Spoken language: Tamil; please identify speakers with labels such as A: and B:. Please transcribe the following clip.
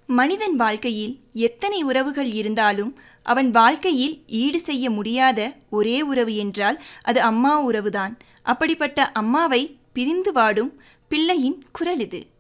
A: மனிதன் வாழ்க்கையில் எத்தனை உறவுகள் இருந்தாலும் அவன் வாழ்க்கையில் ஈடு செய்ய முடியாத ஒரே உறவு என்றால் அது அம்மா உறவுதான். அப்படிப்பட்ட அம்மாவை பிரிந்து வாடும் பிள்ளையின் குரல் இது.